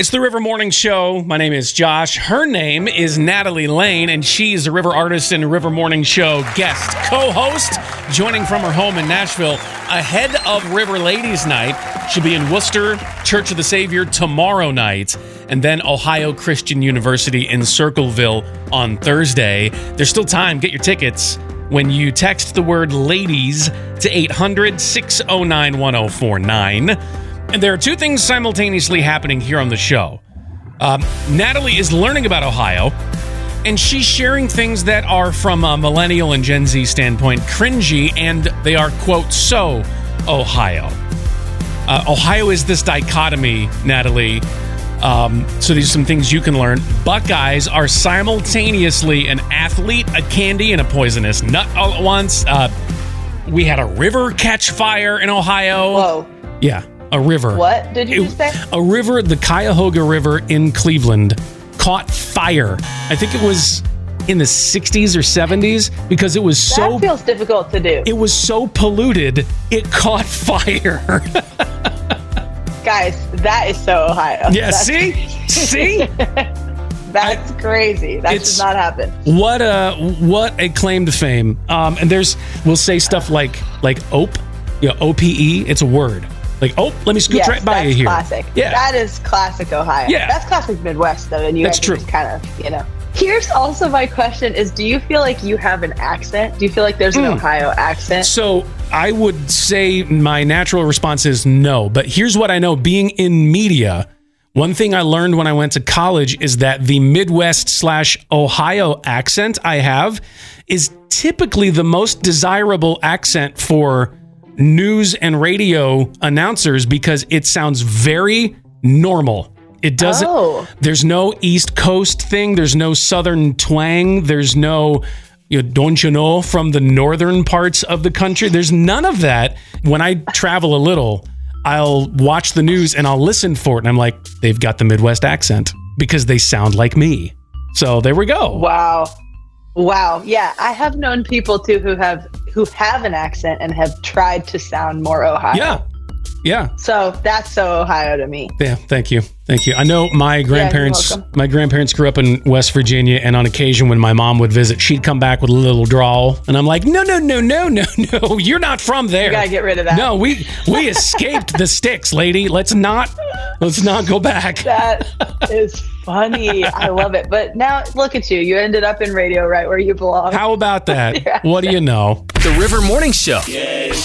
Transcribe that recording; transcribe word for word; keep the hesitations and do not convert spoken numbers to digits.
It's the River Morning Show. My name is Josh. Her name is Natalie Lane, and she's a River Artist and River Morning Show guest co-host, joining from her home in Nashville ahead of River Ladies Night. She'll be in Worcester, Church of the Savior tomorrow night, and then Ohio Christian University in Circleville on Thursday. There's still time. Get your tickets when you text the word ladies to eight hundred, six oh nine, one oh four nine. And there are two things simultaneously happening here on the show. Um, Natalie is learning about Ohio, and she's sharing things that are, from a millennial and Gen Z standpoint, cringy, and they are, quote, so Ohio. Uh, Ohio is this dichotomy, Natalie. Um, so these are some things you can learn. Buckeyes are simultaneously an athlete, a candy, and a poisonous nut all at once. Uh, we had a river catch fire in Ohio. Whoa. Yeah. A river. What did you it, just say? A river, the Cuyahoga River in Cleveland, caught fire. I think it was in the sixties or seventies because it was so... That feels difficult to do. It was so polluted, it caught fire. Guys, that is so Ohio. Yeah, That's see? See? That's I, crazy. That does not happen. What a, what a claim to fame. Um, and there's, we'll say stuff like, like O P, you know, O P E, it's a word. Like, oh, let me scoot yes, right by that's you here. Classic. Yeah. That is classic Ohio. Yeah. That's classic Midwest, though. And you that's true. kind of, you know. Here's also my question is, do you feel like you have an accent? Do you feel like there's an mm. Ohio accent? So I would say my natural response is no. But here's what I know. Being in media, one thing I learned when I went to college is that the Midwest slash Ohio accent I have is typically the most desirable accent for news and radio announcers because it sounds very normal. It doesn't, oh. There's no East Coast thing. There's no Southern twang. There's no, you know, don't you know, from the northern parts of the country. There's none of that. When I travel a little, I'll watch the news and I'll listen for it. And I'm like, they've got the Midwest accent because they sound like me. So there we go. Wow. Wow. Yeah. I have known people too who have who have an accent and have tried to sound more Ohio. Yeah. Yeah. So that's so Ohio to me. Yeah. Thank you. Thank you. I know my grandparents, yeah, my grandparents grew up in West Virginia, and on occasion when my mom would visit, she'd come back with a little drawl. And I'm like, no, no, no, no, no, no. You're not from there. You gotta get rid of that. No, we, we escaped the sticks, lady. Let's not, let's not go back. That is funny. I love it. But now look at you. You ended up in radio right where you belong. How about that? What do you know? The River Morning Show. Yay.